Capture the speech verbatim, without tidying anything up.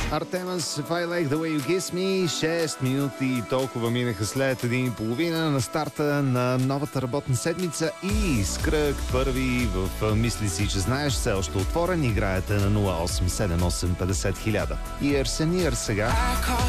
Артемас, If I Like The Way You Kiss Me. шест минути и толкова минаха след един и половина на старта на новата работна седмица и с кръг първи в Мисли си, че знаеш, все още отворен. Играете на нула осем седем осем петдесет хиляда. И Ерсениер сега.